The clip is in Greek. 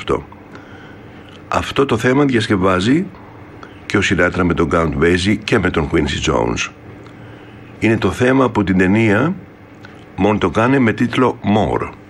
αυτό. Αυτό το θέμα διασκευάζει και ο Σινάτρα με τον Count Basie και με τον Quincy Jones. Είναι το θέμα από την ταινία Montocane με τίτλο More.